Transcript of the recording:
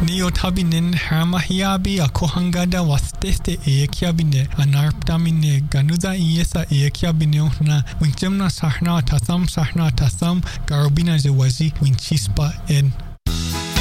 Ni o tabinen harmahiabi a kohangada wasteste ekiabine anarptamine ganuza iesa ekiabine na winchemna sahna tasam garobina zewazi winchispa en